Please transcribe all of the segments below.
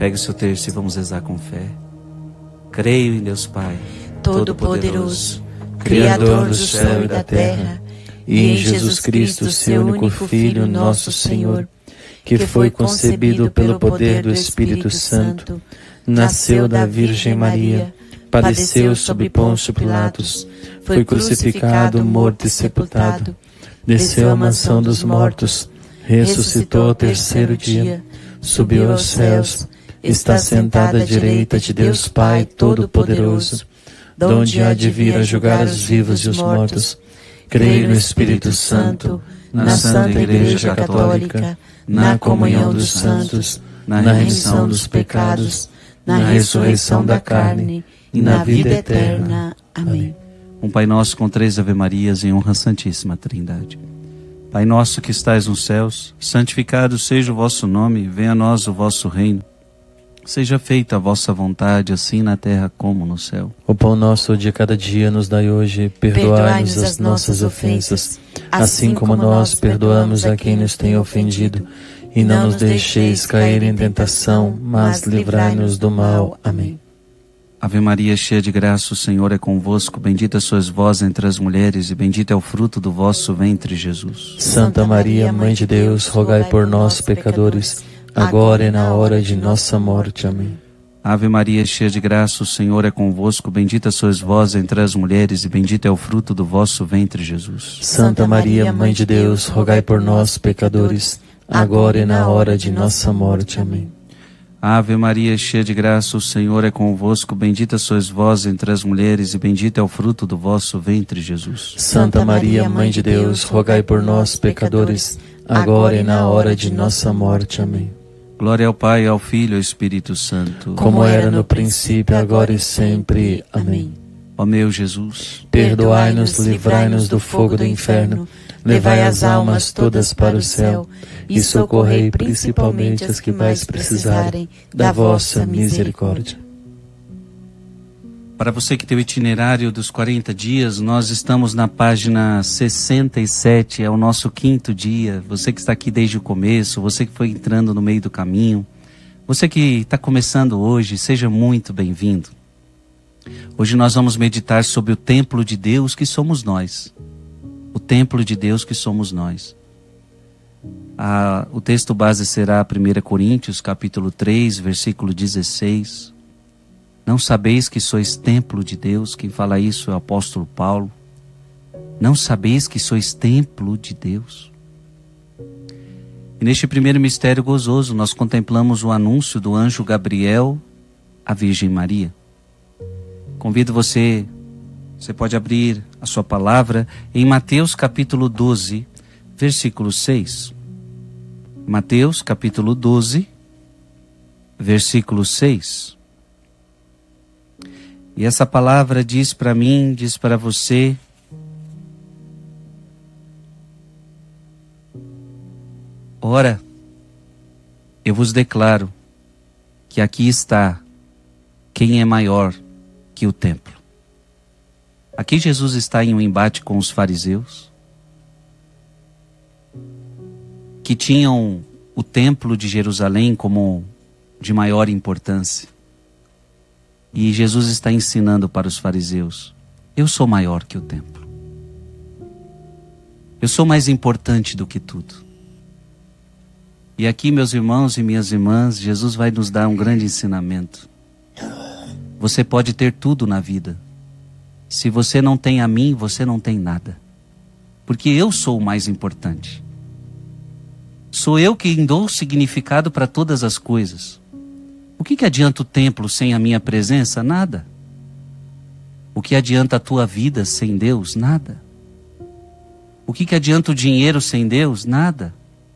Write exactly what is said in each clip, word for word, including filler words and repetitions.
Pegue o seu terço e vamos rezar com fé. Creio em Deus Pai, Todo-Poderoso, Criador do céu e da terra, e em Jesus Cristo, seu único Filho, nosso Senhor, que foi concebido pelo poder do Espírito Santo, nasceu da Virgem Maria, padeceu sob Pôncio Pilatos, foi crucificado, morto e sepultado, desceu à mansão dos mortos, ressuscitou ao terceiro dia, subiu aos céus, está sentado à direita de Deus Pai Todo-Poderoso, donde há de vir a julgar os vivos e os mortos. Creio no Espírito Santo, na Santa Igreja Católica, na comunhão dos santos, na remissão dos pecados, na ressurreição da carne e na vida eterna. Amém. Um Pai Nosso com três Ave-Marias em honra à Santíssima Trindade. Pai nosso que estais nos céus, santificado seja o vosso nome, venha a nós o vosso reino. Seja feita a vossa vontade, assim na terra como no céu. O pão nosso de cada dia nos dai hoje, perdoai-nos as nossas ofensas, assim como nós perdoamos a quem nos tem ofendido. E não nos deixeis cair em tentação, mas livrai-nos do mal. Amém. Ave Maria, cheia de graça, o Senhor é convosco. Bendita sois vós entre as mulheres, e bendito é o fruto do vosso ventre, Jesus. Santa Maria, Mãe de Deus, rogai por nós, pecadores, agora e na hora de nossa morte. Amém. Ave Maria, cheia de graça, o Senhor é convosco. Bendita sois vós entre as mulheres, e bendito é o fruto do vosso ventre, Jesus. Santa Maria, Mãe de Deus, rogai por nós, pecadores, agora e na hora de nossa morte. Amém. Ave Maria, cheia de graça, o Senhor é convosco. Bendita sois vós entre as mulheres, e bendito é o fruto do vosso ventre, Jesus. Santa Maria, Mãe de Deus, rogai por nós, pecadores, agora e na hora de nossa morte. Amém. Glória ao Pai, ao Filho e ao Espírito Santo, como era no princípio, agora e sempre. Amém. Ó meu Jesus, perdoai-nos, livrai-nos do fogo do inferno, levai as almas todas para o céu e socorrei principalmente as que mais precisarem da vossa misericórdia. Para você que tem o itinerário dos quarenta dias, nós estamos na página sessenta e sete, é o nosso quinto dia. Você que está aqui desde o começo, você que foi entrando no meio do caminho, você que está começando hoje, seja muito bem-vindo. Hoje nós vamos meditar sobre o templo de Deus que somos nós. O templo de Deus que somos nós. Ah, o texto base será primeira Coríntios, capítulo três, versículo dezesseis. Não sabeis que sois templo de Deus? Quem fala isso é o apóstolo Paulo. Não sabeis que sois templo de Deus? E neste primeiro mistério gozoso, nós contemplamos o anúncio do anjo Gabriel à Virgem Maria. Convido você, você pode abrir a sua palavra em Mateus capítulo doze, versículo seis. Mateus capítulo doze, versículo seis. E essa palavra diz para mim, diz para você: ora, eu vos declaro que aqui está quem é maior que o templo. Aqui Jesus está em um embate com os fariseus, que tinham o templo de Jerusalém como de maior importância. E Jesus está ensinando para os fariseus: eu sou maior que o templo. Eu sou mais importante do que tudo. E aqui, meus irmãos e minhas irmãs, Jesus vai nos dar um grande ensinamento. Você pode ter tudo na vida. Se você não tem a mim, você não tem nada. Porque eu sou o mais importante. Sou eu quem dou significado para todas as coisas. O que que adianta o templo sem a minha presença? Nada. O que adianta a tua vida sem Deus? Nada. O que que adianta o dinheiro sem Deus? Nada.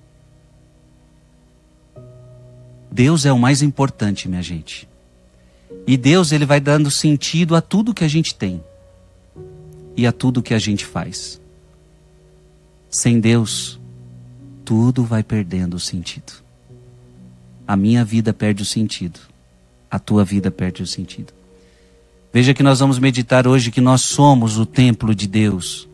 Deus é o mais importante, minha gente. E Deus, ele vai dando sentido a tudo que a gente tem e a tudo que a gente faz. Sem Deus, tudo vai perdendo o sentido. A minha vida perde o sentido. A tua vida perde o sentido. Veja que nós vamos meditar hoje que nós somos o templo de Deus.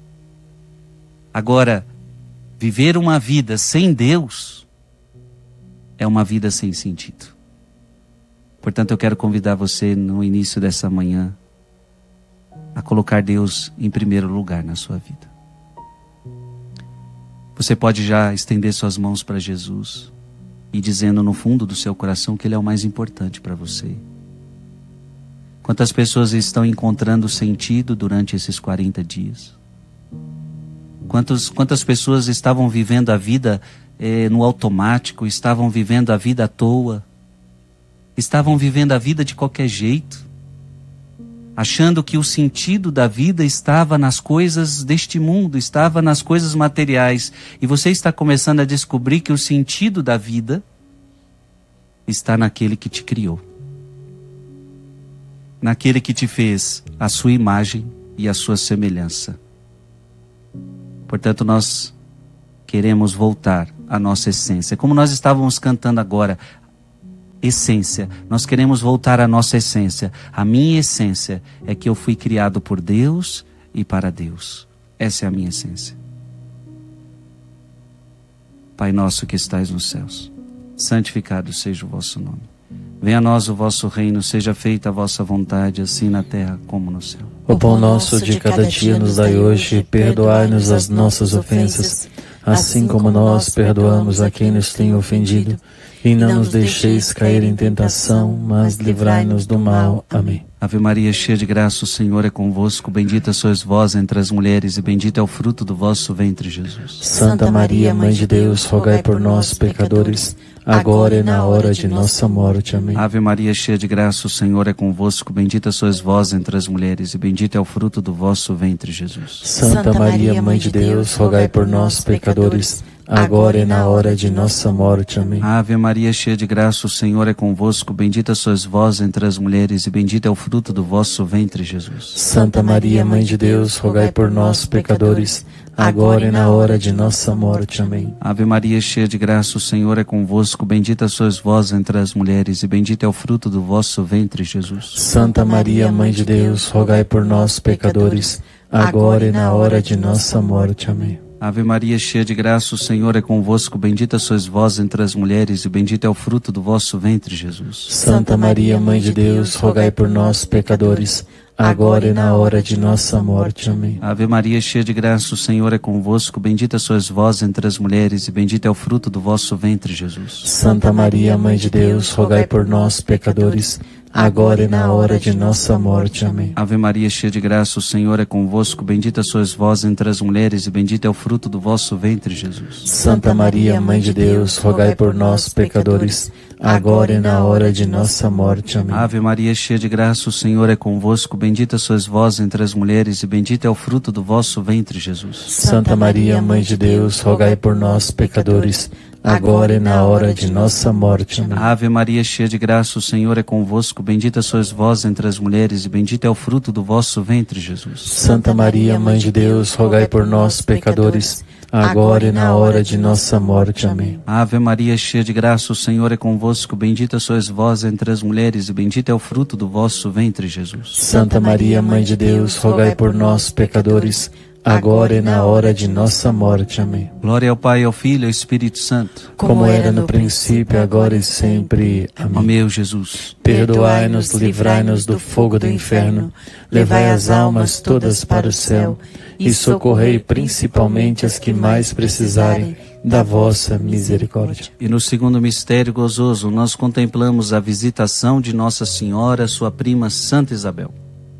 Agora, viver uma vida sem Deus é uma vida sem sentido. Portanto, eu quero convidar você no início dessa manhã a colocar Deus em primeiro lugar na sua vida. Você pode já estender suas mãos para Jesus e dizendo no fundo do seu coração que Ele é o mais importante para você. Quantas pessoas estão encontrando sentido durante esses quarenta dias? Quantos, quantas pessoas estavam vivendo a vida eh, no automático, estavam vivendo a vida à toa, estavam vivendo a vida de qualquer jeito, achando que o sentido da vida estava nas coisas deste mundo, estava nas coisas materiais. E você está começando a descobrir que o sentido da vida está naquele que te criou, naquele que te fez a sua imagem e a sua semelhança. Portanto, nós queremos voltar à nossa essência. Como nós estávamos cantando agora, essência. Nós queremos voltar à nossa essência. A minha essência é que eu fui criado por Deus e para Deus. Essa é a minha essência. Pai nosso que estais nos céus, santificado seja o vosso nome. Venha a nós o vosso reino, seja feita a vossa vontade, assim na terra como no céu. O pão nosso de cada dia nos dai hoje, perdoai-nos as nossas ofensas, assim como nós perdoamos a quem nos tem ofendido. E não nos deixeis cair em tentação, mas livrai-nos do mal. Amém. Ave Maria, cheia de graça, o Senhor é convosco. Bendita sois vós entre as mulheres, e bendito é o fruto do vosso ventre, Jesus. Santa Maria, Mãe de Deus, rogai por nós, pecadores, agora e na hora de nossa morte. Amém. Ave Maria, cheia de graça, o Senhor é convosco. Bendita sois vós entre as mulheres, e bendito é o fruto do vosso ventre, Jesus. Santa Maria, Mãe de Deus, rogai por nós, pecadores, agora e na hora de nossa morte. Amém. Ave Maria, cheia de graça, o Senhor é convosco. Bendita sois vós entre as mulheres, e bendito é o fruto do vosso ventre, Jesus. Santa Maria, Mãe de Deus, rogai por nós, pecadores, agora e na hora de nossa morte. Amém. Ave Maria, cheia de graça, o Senhor é convosco. Bendita sois vós entre as mulheres, e bendito é o fruto do vosso ventre, Jesus. Santa Maria, Mãe de Deus, rogai por nós, pecadores, agora e na hora de nossa morte. Amém. Ave Maria, cheia de graça, o Senhor é convosco. Bendita sois vós entre as mulheres, e bendito é o fruto do vosso ventre, Jesus. Santa Maria, Mãe de Deus, rogai por nós, pecadores, agora e na hora de nossa morte. Amém. Ave Maria, cheia de graça, o Senhor é convosco. Bendita sois vós entre as mulheres, e bendito é o fruto do vosso ventre, Jesus. Santa Maria, Mãe de Deus, rogai por nós, pecadores, agora e na hora de nossa morte. Amém. Ave Maria, cheia de graça, o Senhor é convosco. Bendita sois vós entre as mulheres, e bendito é o fruto do vosso ventre, Jesus. Santa Maria, Mãe de Deus, rogai por nós, pecadores, agora e na hora de nossa morte. Amém. Ave Maria, cheia de graça, o Senhor é convosco. Bendita sois vós entre as mulheres, e bendito é o fruto do vosso ventre, Jesus. Santa Maria, Mãe de Deus, rogai por nós, pecadores, agora e na hora de nossa morte. Amém. Ave Maria, cheia de graça, o Senhor é convosco. Bendita sois vós entre as mulheres, e bendito é o fruto do vosso ventre, Jesus. Santa Maria, Mãe de Deus, rogai por nós, pecadores, agora e na hora de nossa morte. Amém. Ave Maria, cheia de graça, o Senhor é convosco. Bendita sois vós entre as mulheres, e bendito é o fruto do vosso ventre, Jesus. Santa Maria, Mãe de Deus, rogai por nós, pecadores, agora e na hora de nossa morte. Amém. Glória ao Pai, ao Filho e ao Espírito Santo, como era no princípio, agora e sempre. Amém. Ó meu Jesus, perdoai-nos, livrai-nos do fogo do inferno, levai as almas todas para o céu, e socorrei principalmente as que mais precisarem da vossa misericórdia. E no segundo mistério gozoso, nós contemplamos a visitação de Nossa Senhora, sua prima Santa Isabel.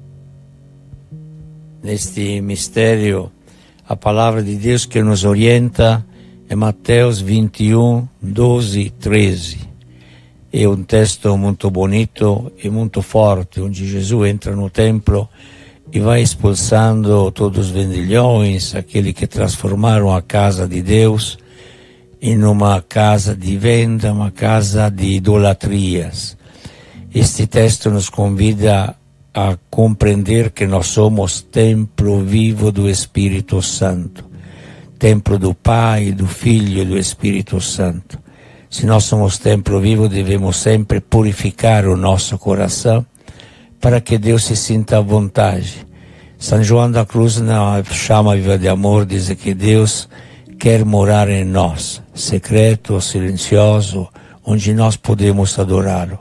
Neste mistério, a palavra de Deus que nos orienta é Mateus vinte e um, doze e treze. É um texto muito bonito e muito forte, onde Jesus entra no templo e vai expulsando todos os vendilhões, aqueles que transformaram a casa de Deus em uma casa de venda, uma casa de idolatrias. Este texto nos convida a compreender que nós somos templo vivo do Espírito Santo, templo do Pai, do Filho e do Espírito Santo. Se nós somos templo vivo, devemos sempre purificar o nosso coração para que Deus se sinta à vontade. São João da Cruz, na chama viva de amor, diz que Deus quer morar em nós, secreto, silencioso, onde nós podemos adorá-lo.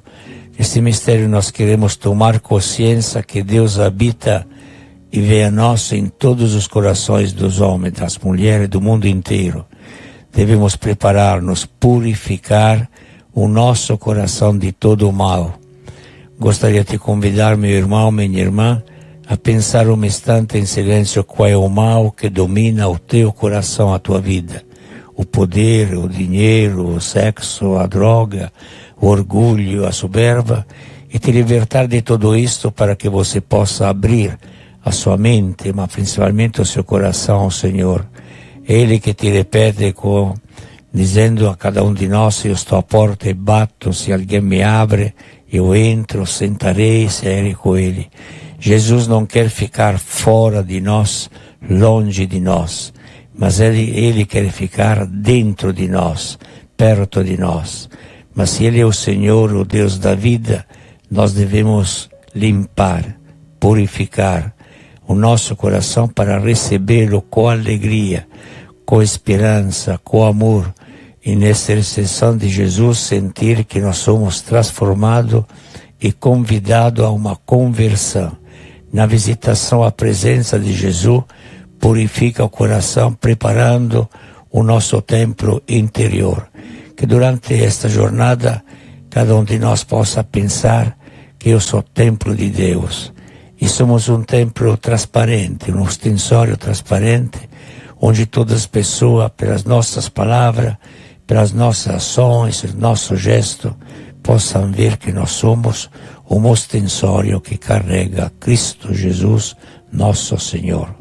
Neste mistério nós queremos tomar consciência que Deus habita e vê a nós em todos os corações dos homens, das mulheres, do mundo inteiro. Devemos preparar-nos, purificar o nosso coração de todo o mal. Gostaria de convidar meu irmão, minha irmã, a pensar um instante em silêncio qual é o mal que domina o teu coração, a tua vida. O poder, o dinheiro, o sexo, a droga, o orgulho, a soberba, e te libertar de tudo isto para que você possa abrir a sua mente, mas principalmente o seu coração ao Senhor. Ele que te repete com, dizendo a cada um de nós: eu estou à porta e bato, se alguém me abre, eu entro, sentarei e serei com ele. Jesus não quer ficar fora de nós, longe de nós, mas ele, ele quer ficar dentro de nós, perto de nós. Mas se Ele é o Senhor, o Deus da vida, nós devemos limpar, purificar o nosso coração para recebê-lo com alegria, com esperança, com amor, e nessa intercessão de Jesus sentir que nós somos transformados e convidados a uma conversão. Na visitação à presença de Jesus, purifica o coração, preparando o nosso templo interior. Que durante esta jornada, cada um de nós possa pensar que eu sou templo de Deus. E somos um templo transparente, um ostensório transparente, onde todas as pessoas, pelas nossas palavras, pelas nossas ações, nosso gesto, possam ver que nós somos um ostensório que carrega Cristo Jesus, nosso Senhor.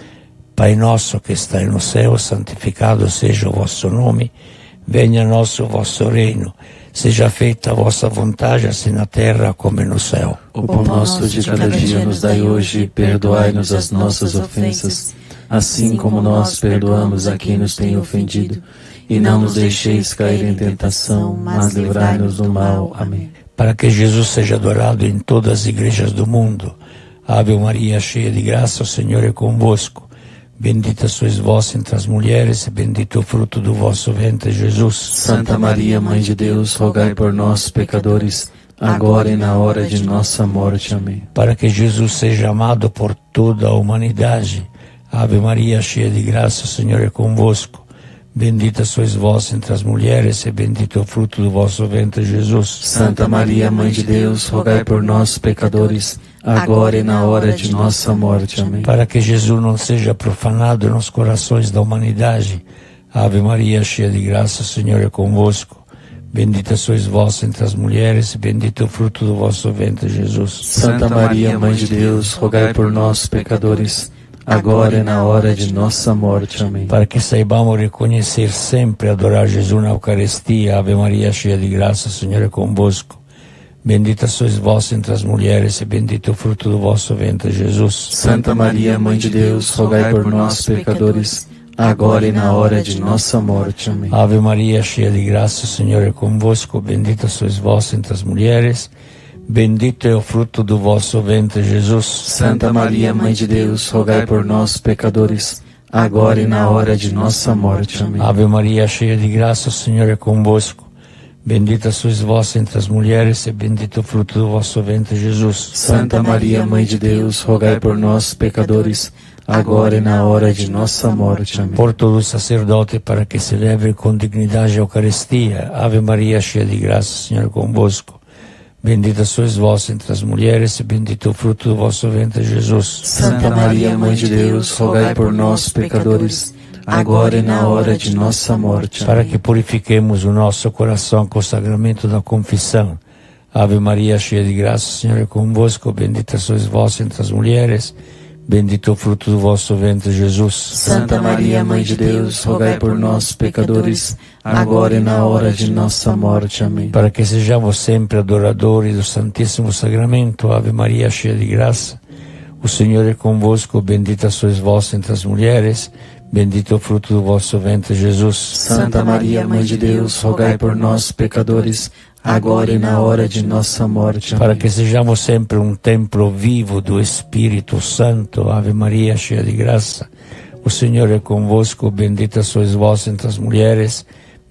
Pai nosso que está no céu, santificado seja o vosso nome, venha a nós o vosso reino, seja feita a vossa vontade, assim na terra como no céu. O pão nosso de cada dia nos dai hoje, perdoai-nos as nossas ofensas, assim como nós perdoamos a quem nos tem ofendido. E não nos deixeis cair em tentação, mas livrai-nos do mal. Amém. Para que Jesus seja adorado em todas as igrejas do mundo. Ave Maria, cheia de graça, o Senhor é convosco. Bendita sois vós entre as mulheres, e bendito o fruto do vosso ventre, Jesus. Santa Maria, Mãe de Deus, rogai por nós, pecadores, agora e na hora de nossa morte. Amém. Para que Jesus seja amado por toda a humanidade. Ave Maria, cheia de graça, o Senhor é convosco. Bendita sois vós entre as mulheres, e bendito o fruto do vosso ventre, Jesus. Santa Maria, Mãe de Deus, rogai por nós, pecadores, agora e na hora de nossa morte. Amém. Para que Jesus não seja profanado nos corações da humanidade. Ave Maria, cheia de graça, o Senhor é convosco. Bendita sois vós entre as mulheres, e bendito o fruto do vosso ventre, Jesus. Santa Maria, Mãe de Deus, rogai por nós, pecadores, agora e na hora de nossa morte. Amém. Para que saibamos reconhecer sempre e adorar Jesus na Eucaristia. Ave Maria, cheia de graça, o Senhor é convosco. Bendita sois vós entre as mulheres, e bendito o fruto do vosso ventre, Jesus. Santa Maria, Mãe de Deus, rogai por nós, pecadores, agora e na hora de nossa morte. Amém. Ave Maria, cheia de graça, o Senhor é convosco. Bendita sois vós entre as mulheres, bendito é o fruto do vosso ventre, Jesus. Santa Maria, Mãe de Deus, rogai por nós, pecadores, agora e na hora de nossa morte. Amém. Ave Maria, cheia de graça, o Senhor é convosco. Bendita sois vós entre as mulheres, e bendito o fruto do vosso ventre, Jesus. Santa Maria, Mãe de Deus, rogai por nós, pecadores, agora e na hora de nossa morte. Amém. Por todo o sacerdote, para que celebre com dignidade a Eucaristia. Ave Maria, cheia de graça, o Senhor é convosco. Bendita sois vós entre as mulheres, e bendito o fruto do vosso ventre, Jesus. Santa Maria, Mãe de Deus, rogai por nós, pecadores, agora e na hora de nossa morte. Para que purifiquemos o nosso coração com o sacramento da confissão. Ave Maria, cheia de graça, o Senhor é convosco. Bendita sois vós entre as mulheres, bendito o fruto do vosso ventre, Jesus. Santa Maria, Mãe de Deus, rogai por nós, pecadores, agora e na hora de nossa morte. Amém. Para que sejamos sempre adoradores do Santíssimo Sacramento. Ave Maria, cheia de graça, o Senhor é convosco. Bendita sois vós entre as mulheres, bendito o fruto do vosso ventre, Jesus. Santa Maria, Mãe de Deus, rogai por nós, pecadores, agora e na hora de nossa morte. Amém. Para que sejamos sempre um templo vivo do Espírito Santo. Ave Maria, cheia de graça, o Senhor é convosco. Bendita sois vós entre as mulheres,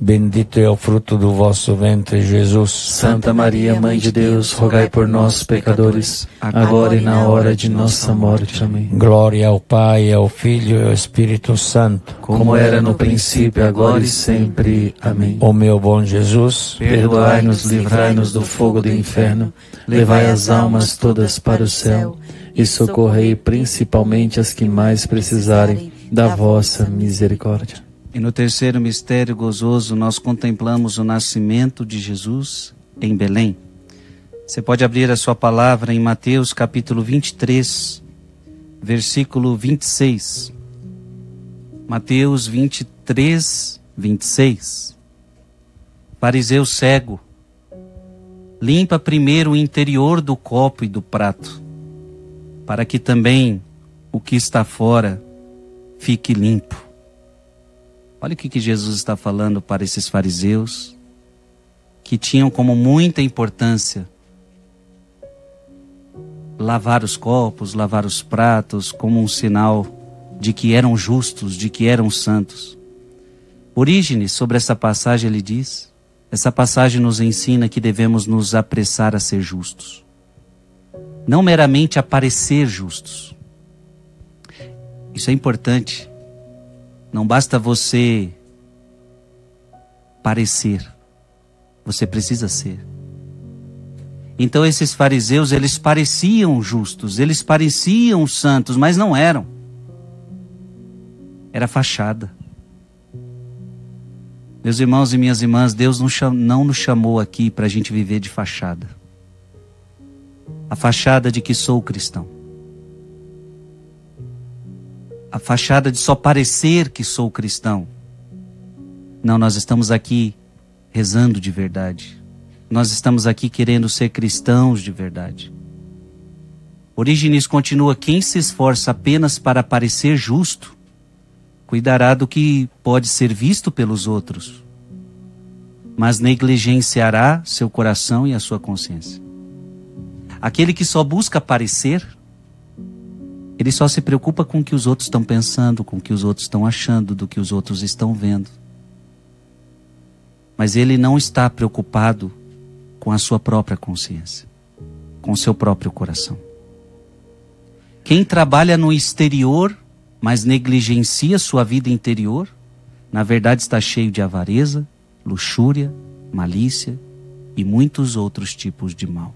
bendito é o fruto do vosso ventre, Jesus. Santa Maria, Mãe de Deus, rogai por nós, pecadores, agora e na hora de nossa morte. Amém. Glória ao Pai, ao Filho e ao Espírito Santo, como era no princípio, agora e sempre. Amém. Ó meu bom Jesus, perdoai-nos, livrai-nos do fogo do inferno, levai as almas todas para o céu e socorrei principalmente as que mais precisarem da vossa misericórdia. E no terceiro mistério gozoso, nós contemplamos o nascimento de Jesus em Belém. Você pode abrir a sua palavra em Mateus capítulo vinte e três, versículo vinte e seis. Mateus vinte e três, vinte e seis. Fariseu cego, limpa primeiro o interior do copo e do prato, para que também o que está fora fique limpo. Olha o que Jesus está falando para esses fariseus, que tinham como muita importância lavar os copos, lavar os pratos, como um sinal de que eram justos, de que eram santos. Orígenes, sobre essa passagem, ele diz, essa passagem nos ensina que devemos nos apressar a ser justos. Não meramente a parecer justos. Isso é importante. Não basta você parecer, você precisa ser. Então esses fariseus, eles pareciam justos, eles pareciam santos, mas não eram. Era fachada. Meus irmãos e minhas irmãs, Deus não nos chamou aqui para a gente viver de fachada. A fachada de que sou cristão. A fachada de só parecer que sou cristão. Não, nós estamos aqui rezando de verdade. Nós estamos aqui querendo ser cristãos de verdade. Orígenes continua: quem se esforça apenas para parecer justo, cuidará do que pode ser visto pelos outros, mas negligenciará seu coração e a sua consciência. Aquele que só busca parecer, ele só se preocupa com o que os outros estão pensando, com o que os outros estão achando, do que os outros estão vendo. Mas ele não está preocupado com a sua própria consciência, com o seu próprio coração. Quem trabalha no exterior, mas negligencia sua vida interior, na verdade está cheio de avareza, luxúria, malícia e muitos outros tipos de mal.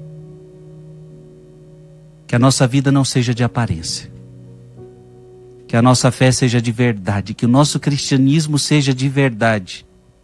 Que a nossa vida não seja de aparência. Que a nossa fé seja de verdade. Que o nosso cristianismo seja de verdade.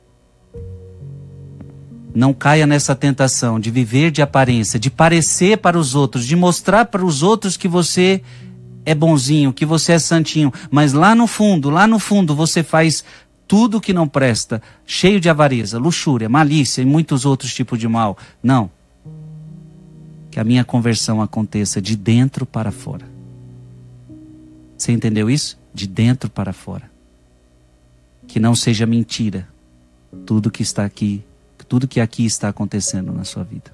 Não caia nessa tentação de viver de aparência, de parecer para os outros, de mostrar para os outros que você é bonzinho, que você é santinho. Mas lá no fundo, lá no fundo você faz tudo que não presta, cheio de avareza, luxúria, malícia e muitos outros tipos de mal. Não. Que a minha conversão aconteça de dentro para fora. Você entendeu isso? De dentro para fora. Que não seja mentira tudo que está aqui, tudo que aqui está acontecendo na sua vida.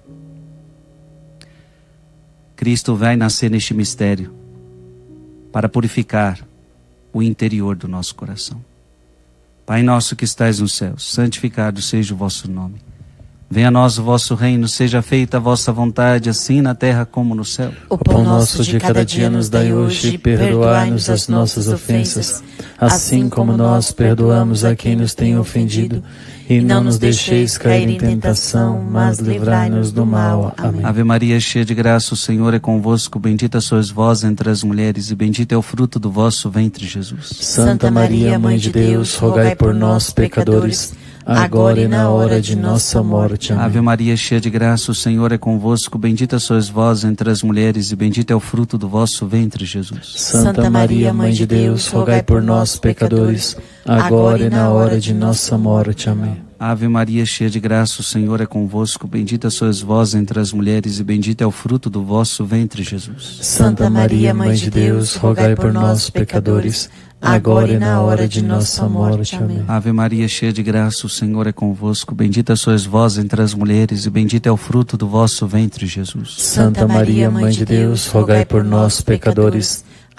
Cristo vai nascer neste mistério para purificar o interior do nosso coração. Pai nosso que estais no céu, santificado seja o vosso nome. Venha a nós o vosso reino, seja feita a vossa vontade, assim na terra como no céu. O pão nosso de cada dia nos dai hoje, perdoai-nos as nossas ofensas, assim como nós perdoamos a quem nos tem ofendido. E não nos deixeis cair em tentação, mas livrai-nos do mal. Amém. Ave Maria, cheia de graça, o Senhor é convosco. Bendita sois vós entre as mulheres, e bendito é o fruto do vosso ventre, Jesus. Santa Maria, Mãe de Deus, rogai por nós, pecadores, agora e na hora de nossa morte. Amém. Ave Maria, cheia de graça, o Senhor é convosco. Bendita sois vós entre as mulheres, e bendito é o fruto do vosso ventre, Jesus. Santa Maria, Mãe de Deus, rogai por nós, pecadores, agora e na hora de nossa morte. Amém. Ave Maria, cheia de graça, o Senhor é convosco. Bendita sois vós entre as mulheres, e bendito é o fruto do vosso ventre, Jesus. Santa Maria, Mãe de Deus, rogai por nós, pecadores, agora e na hora de nossa morte. Amém. Ave Maria, cheia de graça, o Senhor é convosco. Bendita sois vós entre as mulheres, e bendito é o fruto do vosso ventre, Jesus. Santa Maria, Mãe de Deus, rogai por nós, pecadores,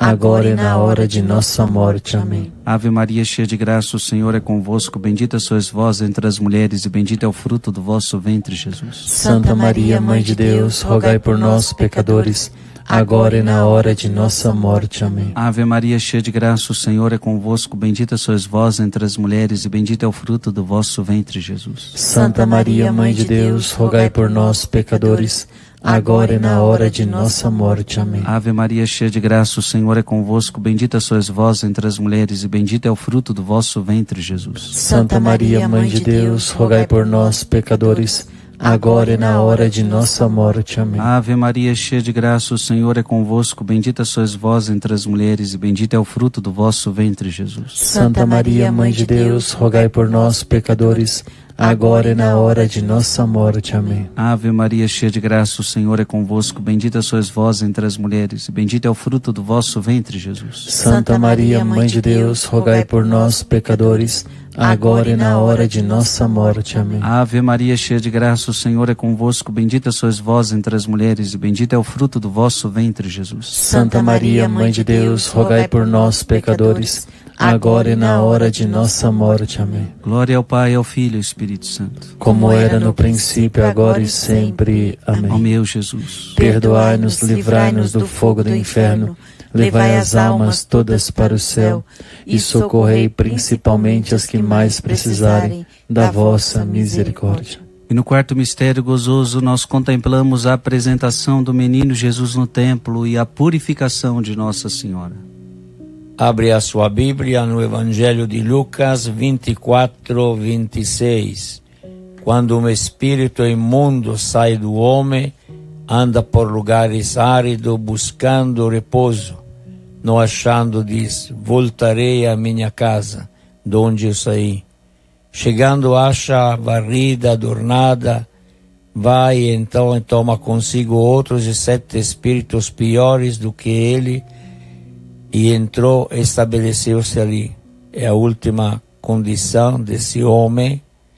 agora e na hora de nossa morte. Amém. Ave Maria, cheia de graça, o Senhor é convosco. Bendita sois vós entre as mulheres, e bendito é o fruto do vosso ventre, Jesus. Santa Maria, Mãe de Deus, rogai por nós, pecadores, agora e na hora de nossa morte. Amém. Ave Maria, cheia de graça, o Senhor é convosco. Bendita sois vós entre as mulheres, e bendito é o fruto do vosso ventre, Jesus. Santa Maria, Mãe de Deus, rogai por nós, pecadores, agora e na hora de nossa morte. Amém. Ave Maria, cheia de graça, o Senhor é convosco. Bendita sois vós entre as mulheres, e bendito é o fruto do vosso ventre, Jesus. Santa Maria, Mãe de Deus, rogai por nós, pecadores, agora e na hora de nossa morte. Amém. Ave Maria, cheia de graça, o Senhor é convosco. Bendita sois vós entre as mulheres, e bendito é o fruto do vosso ventre, Jesus. Santa Maria, Mãe de Deus, rogai por nós, pecadores, agora e na hora de nossa morte. Amém. Ave Maria, cheia de graça, o Senhor é convosco. Bendita sois vós entre as mulheres, e bendito é o fruto do vosso ventre, Jesus. Santa Maria, Mãe de Deus, rogai por nós, pecadores, agora e na hora de nossa morte. Amém. Ave Maria, cheia de graça, o Senhor é convosco. Bendita sois vós entre as mulheres, e bendito é o fruto do vosso ventre, Jesus. Santa Maria, Mãe de Deus, rogai por nós, pecadores, agora e na hora de nossa morte. Amém. Glória ao Pai, ao Filho e ao Espírito Santo, como era no princípio, agora e sempre. Amém. Ó meu Jesus, perdoai-nos, livrai-nos do fogo do inferno, levai as almas todas para o céu e socorrei principalmente as que mais precisarem da vossa misericórdia. E no quarto mistério gozoso nós contemplamos a apresentação do menino Jesus no templo e a purificação de Nossa Senhora. Abre a sua Bíblia no Evangelho de Lucas vinte e quatro, vinte e seis. Quando um espírito imundo sai do homem, anda por lugares áridos buscando repouso. Não achando, diz: voltarei à minha casa, de onde eu saí. Chegando, acha varrida, adornada, vai então e toma consigo outros e sete espíritos piores do que ele, e entrou e estabeleceu-se ali. É a última condição desse homem,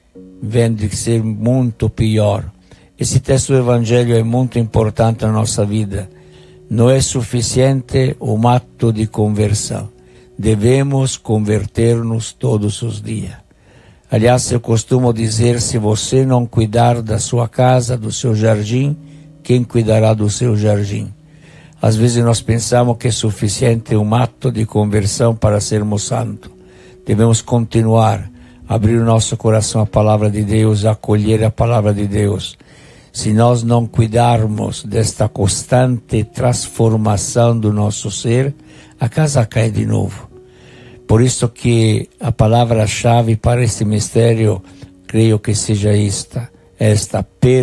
vem de ser muito pior. Esse texto do Evangelho é muito importante na nossa vida. Não é suficiente um ato de conversão. Devemos converter-nos todos os dias. Aliás, eu costumo dizer, se você não cuidar da sua casa, do seu jardim, quem cuidará do seu jardim? Às vezes nós pensamos que é suficiente um ato de conversão para sermos santos. Devemos continuar, abrir o nosso coração à palavra de Deus, acolher a palavra de Deus. Se nós não cuidarmos desta constante transformação do nosso ser, a casa cai de novo. Por isso que a palavra-chave para este mistério, creio que seja esta, esta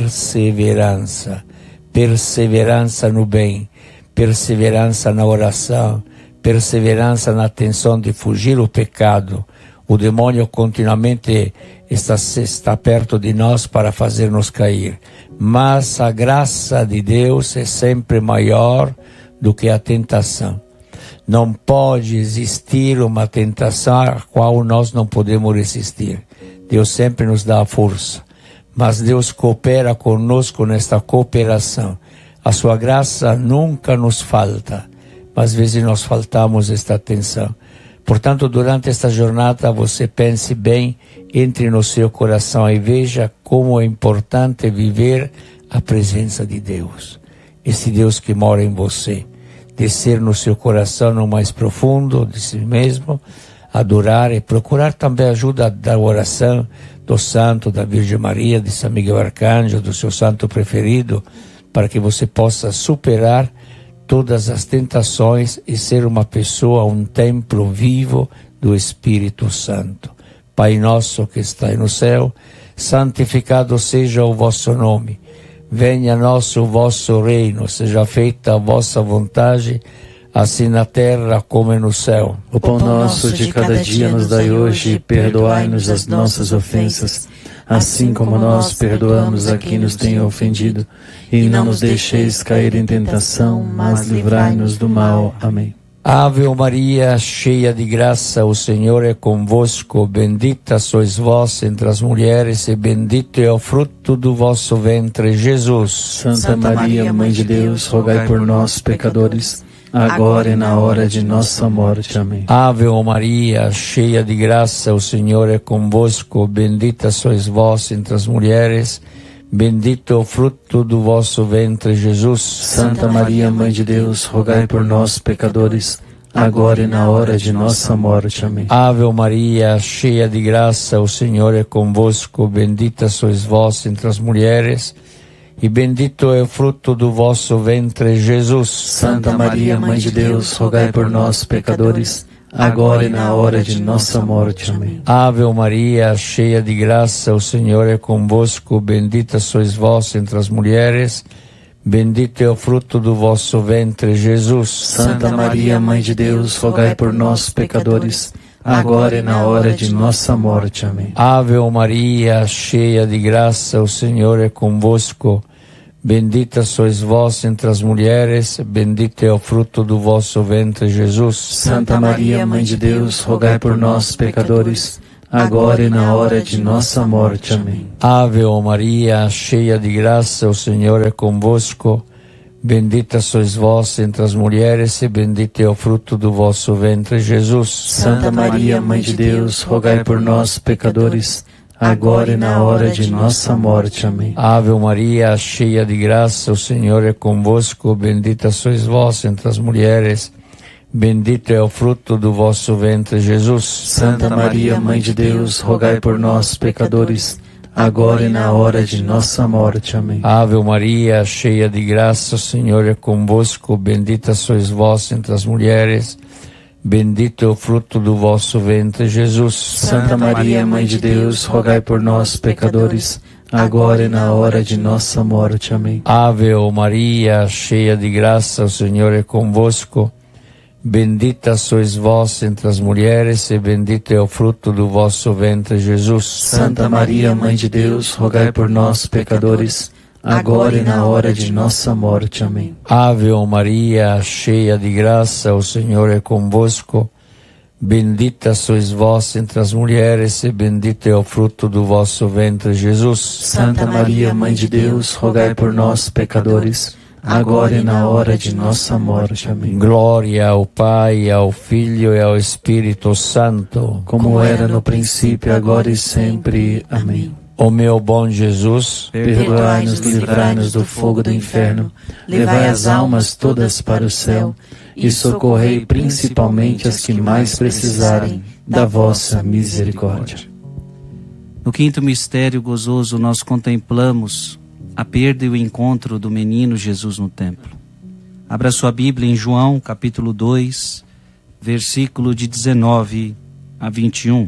perseverança. Perseverança no bem, perseverança na oração, perseverança na atenção de fugir o pecado. O demônio continuamente está, está perto de nós para fazer-nos cair. Mas a graça de Deus é sempre maior do que a tentação. Não pode existir uma tentação a qual nós não podemos resistir. Deus sempre nos dá a força. Mas Deus coopera conosco nesta cooperação. A sua graça nunca nos falta. Mas às vezes nós faltamos esta atenção. Portanto, durante esta jornada, você pense bem, entre no seu coração e veja como é importante viver a presença de Deus. Esse Deus que mora em você. Descer no seu coração no mais profundo de si mesmo, adorar e procurar também a ajuda da oração do santo, da Virgem Maria, de São Miguel Arcanjo, do seu santo preferido, para que você possa superar todas as tentações e ser uma pessoa, um templo vivo do Espírito Santo. Pai nosso que está no céu, santificado seja o vosso nome. Venha a nós o vosso reino, seja feita a vossa vontade, assim na terra como no céu. O pão nosso de cada dia nos dai hoje, e perdoai-nos as nossas ofensas, assim como nós perdoamos a quem nos tem ofendido. E não nos deixeis cair em tentação, mas livrai-nos do mal. Amém. Ave Maria, cheia de graça, o Senhor é convosco. Bendita sois vós entre as mulheres, e bendito é o fruto do vosso ventre, Jesus. Santa Maria, Mãe de Deus, rogai por nós, pecadores, agora e na hora de nossa morte. Amém. Ave Maria, cheia de graça, o Senhor é convosco, bendita sois vós entre as mulheres, bendito é o fruto do vosso ventre, Jesus. Santa Maria, Mãe de Deus, rogai por nós, pecadores, agora e na hora de nossa morte. Amém. Ave Maria, cheia de graça, o Senhor é convosco, bendita sois vós entre as mulheres, e bendito é o fruto do vosso ventre, Jesus. Santa Maria, Mãe de Deus, rogai por nós, pecadores, agora e na hora de nossa morte. Amém. Ave Maria, cheia de graça, o Senhor é convosco, bendita sois vós entre as mulheres, bendito é o fruto do vosso ventre, Jesus. Santa Maria, Mãe de Deus, rogai por nós, pecadores, agora e na hora de nossa morte. Amém. Ave Maria, cheia de graça, o Senhor é convosco, bendita sois vós entre as mulheres, bendito é o fruto do vosso ventre, Jesus. Santa Maria, Mãe de Deus, rogai por nós, pecadores, agora e na hora de nossa morte. Amém. Ave Maria, cheia de graça, o Senhor é convosco, bendita sois vós entre as mulheres, e bendito é o fruto do vosso ventre, Jesus. Santa Maria, Mãe de Deus, rogai por nós, pecadores, agora e na hora de nossa morte. Amém. Ave Maria, cheia de graça, o Senhor é convosco, bendita sois vós entre as mulheres, bendito é o fruto do vosso ventre, Jesus. Santa Maria, Mãe de Deus, rogai por nós, pecadores, agora e na hora de nossa morte. Amém. Ave Maria, cheia de graça, o Senhor é convosco, bendita sois vós entre as mulheres, bendito é o fruto do vosso ventre, Jesus. Santa Maria, Mãe de Deus, rogai por nós, pecadores, agora e na hora de nossa morte. Amém. Ave Maria, cheia de graça, o Senhor é convosco, bendita sois vós entre as mulheres, e bendito é o fruto do vosso ventre, Jesus. Santa Maria, Mãe de Deus, rogai por nós, pecadores, agora e na hora de nossa morte. Amém. Ave Maria, cheia de graça, o Senhor é convosco, bendita sois vós entre as mulheres, e bendito é o fruto do vosso ventre, Jesus. Santa Maria, Mãe de Deus, rogai por nós, pecadores, agora e na hora de nossa morte. Amém. Glória ao Pai, ao Filho e ao Espírito Santo, como era no princípio, agora e sempre. Amém. Ó meu bom Jesus, perdoai-nos, livrai-nos do fogo do inferno, levai as almas todas para o céu e socorrei principalmente as que mais precisarem da vossa misericórdia. No quinto mistério gozoso, nós contemplamos a perda e o encontro do menino Jesus no templo. Abra sua Bíblia em João, capítulo dois, versículo de dezenove a vinte e um.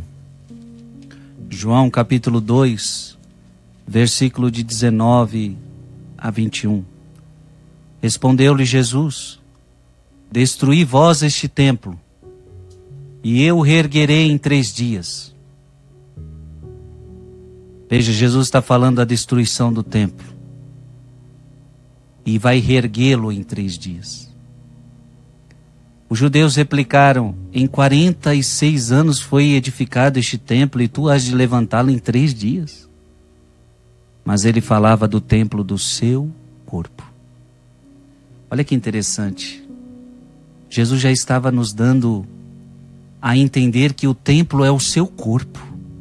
João, capítulo dois, versículo de dezenove a vinte e um. Respondeu-lhe Jesus: destruí vós este templo, e eu o reerguerei em três dias. Veja, Jesus está falando da destruição do templo. E vai reerguê-lo em três dias. Os judeus replicaram: em quarenta e seis anos foi edificado este templo, e tu has de levantá-lo em três dias. Mas ele falava do templo do seu corpo. Olha que interessante. Jesus já estava nos dando a entender que o templo é o seu corpo.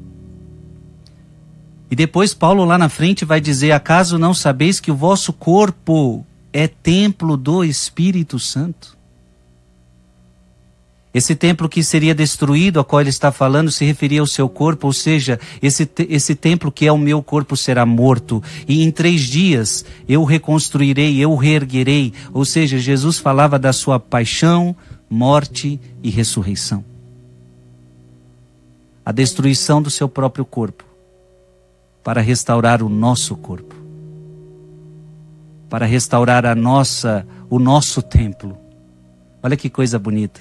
E depois Paulo lá na frente vai dizer: acaso não sabeis que o vosso corpo é templo do Espírito Santo? Esse templo que seria destruído, a qual ele está falando, se referia ao seu corpo, ou seja, esse, esse templo que é o meu corpo será morto, e em três dias eu o reconstruirei, eu o reerguerei. Ou seja, Jesus falava da sua paixão, morte e ressurreição. A destruição do seu próprio corpo, para restaurar o nosso corpo, para restaurar a nossa, o nosso templo. Olha que coisa bonita.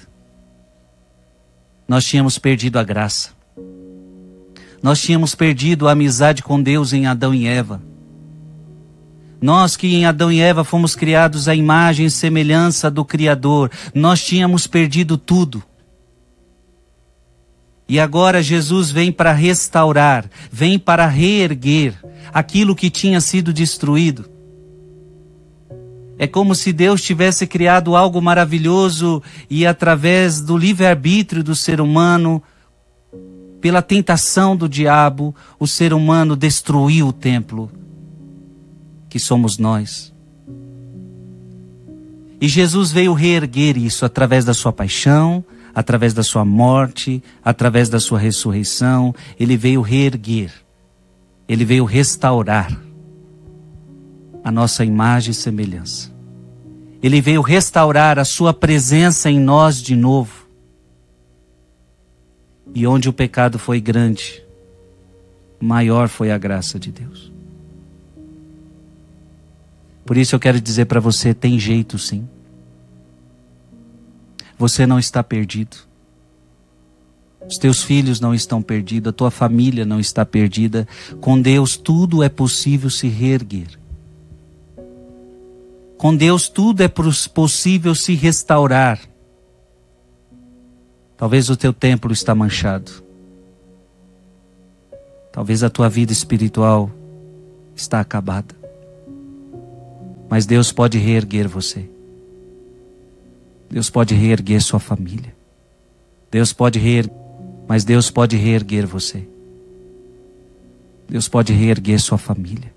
Nós tínhamos perdido a graça. Nós tínhamos perdido a amizade com Deus em Adão e Eva. Nós que em Adão e Eva fomos criados à imagem e semelhança do Criador, nós tínhamos perdido tudo. E agora Jesus vem para restaurar, vem para reerguer aquilo que tinha sido destruído. É como se Deus tivesse criado algo maravilhoso e através do livre-arbítrio do ser humano, pela tentação do diabo, o ser humano destruiu o templo, que somos nós. E Jesus veio reerguer isso através da sua paixão, através da sua morte, através da sua ressurreição. Ele veio reerguer, ele veio restaurar a nossa imagem e semelhança. Ele veio restaurar a sua presença em nós de novo. E onde o pecado foi grande, maior foi a graça de Deus. Por isso eu quero dizer para você, tem jeito sim. Você não está perdido. Os teus filhos não estão perdidos, a tua família não está perdida. Com Deus tudo é possível se reerguer. Com Deus tudo é possível se restaurar. Talvez o teu templo está manchado. Talvez a tua vida espiritual está acabada. Mas Deus pode reerguer você. Deus pode reerguer sua família. Deus pode reerguer, mas Deus pode reerguer você. Deus pode reerguer sua família.